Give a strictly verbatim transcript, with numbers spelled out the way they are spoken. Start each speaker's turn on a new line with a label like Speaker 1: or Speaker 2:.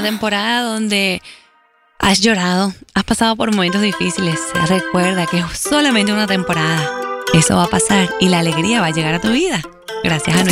Speaker 1: temporada donde has llorado, has pasado por momentos difíciles. Recuerda que es solamente una temporada. Eso va a pasar y la alegría va a llegar a tu vida. Gracias a nuestro